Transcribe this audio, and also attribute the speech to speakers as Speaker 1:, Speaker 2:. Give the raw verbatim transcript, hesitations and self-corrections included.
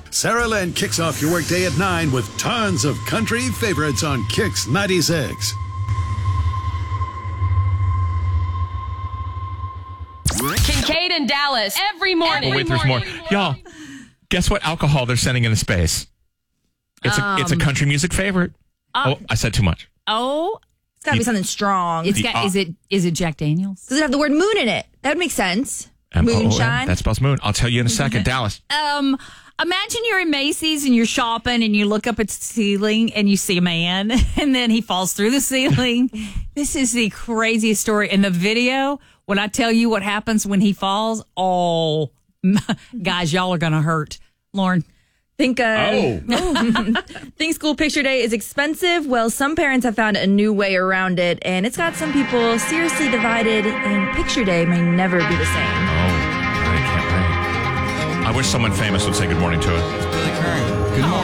Speaker 1: Sarah Lynn kicks off your workday at nine with tons of country favorites on Kix ninety-six.
Speaker 2: Kincaid and Dallas every morning.
Speaker 3: Oh, wait, there's more. Y'all, guess what alcohol they're sending into space? It's a
Speaker 4: Um,
Speaker 3: it's a country music favorite.
Speaker 4: uh,
Speaker 3: oh, I said too much.
Speaker 4: Oh,
Speaker 5: It's got to be something strong.
Speaker 4: it's
Speaker 3: The-
Speaker 4: got.
Speaker 3: uh,
Speaker 4: Is it? Is it Jack Daniels?
Speaker 5: Does it have the word moon in it? That would make sense.
Speaker 3: M O O N,
Speaker 5: Moonshine.
Speaker 3: That spells moon. I'll tell you in a second. Dallas.
Speaker 4: Um, imagine you're in Macy's and you're shopping and you look up at the ceiling and you see a man and then he falls through the ceiling. This is the craziest story. In the video, when I tell you what happens when he falls, oh, guys, y'all are going to hurt. Lauren.
Speaker 5: Think uh,
Speaker 3: Oh.
Speaker 5: think school picture day is expensive. Well, some parents have found a new way around it, and it's got some people seriously divided, and picture day may never be the same.
Speaker 3: Oh, I can't wait. I wish someone famous would say good morning to us.
Speaker 6: Billy Curran. Good morning.